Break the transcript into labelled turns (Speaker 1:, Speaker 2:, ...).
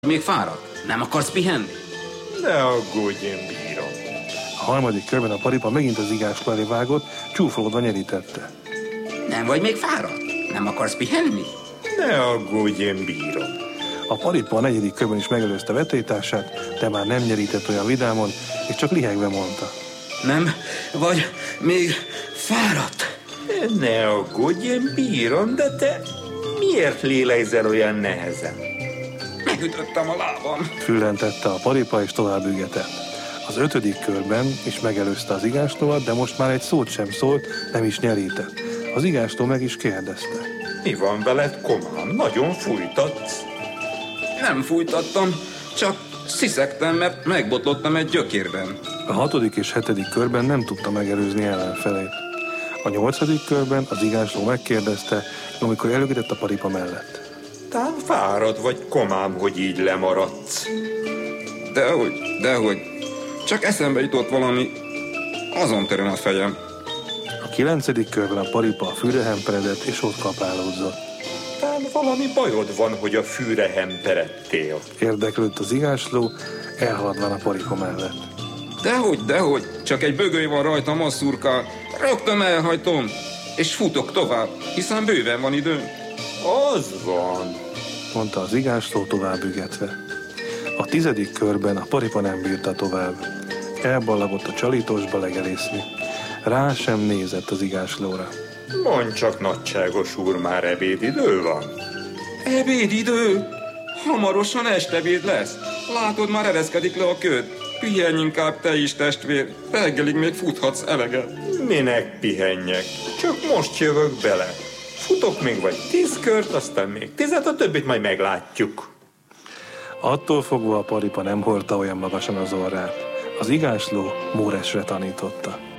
Speaker 1: Még fáradt? Nem akarsz pihenni?
Speaker 2: Ne aggódj, én bírom.
Speaker 3: A harmadik körben a paripa megint az igásló elé vágott, csúfolódva nyerítette.
Speaker 1: Nem vagy még fáradt? Nem akarsz pihenni?
Speaker 2: Ne aggódj, én bírom.
Speaker 3: A paripa a negyedik körben is megelőzte vetélytársát, de már nem nyerített olyan vidámon, és csak lihegve mondta.
Speaker 1: Nem vagy még fáradt?
Speaker 2: Ne aggódj, én bírom, de te miért lélegzel olyan nehezen?
Speaker 1: Megütöttem a lábam.
Speaker 3: Füllentette a paripa, és tovább ügetett. Az ötödik körben is megelőzte az igáslóat, de most már egy szót sem szólt, nem is nyerített. Az igásló meg is kérdezte.
Speaker 2: Mi van veled, komám? Nagyon fújtatsz?
Speaker 1: Nem fújtattam, csak sziszegtem, mert megbotlottam egy gyökérben.
Speaker 3: A hatodik és hetedik körben nem tudta megelőzni ellenfelét. A nyolcadik körben az igásló megkérdezte, amikor elögedett a paripa mellett.
Speaker 2: Tán fárad vagy, komám, hogy így lemaradsz.
Speaker 1: Dehogy. Csak eszembe jutott valami, azon töröm a fejem.
Speaker 3: A kilencedik körben a paripa a fűre hemperedett, és ott kapálódzott.
Speaker 2: Tán valami bajod van, hogy a fűre hemperedtél.
Speaker 3: Érdeklődött az igásló, elhaladván a paripa mellett.
Speaker 1: Dehogy, csak egy bögöly van rajtam, az szurkál. Rögtön elhajtom, és futok tovább, hiszen bőven van időm.
Speaker 2: Az van,
Speaker 3: mondta az igásló tovább ügetve. A tizedik körben a paripa nem bírta tovább. Elballagott a csalítosba legelészni. Rá sem nézett az igáslóra.
Speaker 2: Mondj csak, nagyságos úr, már ebédidő van.
Speaker 1: Ebédidő? Hamarosan estebéd lesz. Látod, már ereszkedik le a köd. Pihenj inkább te is, testvér. Reggelig még futhatsz eleget.
Speaker 2: Minek pihenjek? Csak most jövök bele. Futok még vagy 10 kört, aztán még 10, a többit majd meglátjuk.
Speaker 3: Attól fogva a paripa nem hordta olyan magasan az orrát. Az igásló Móresre tanította.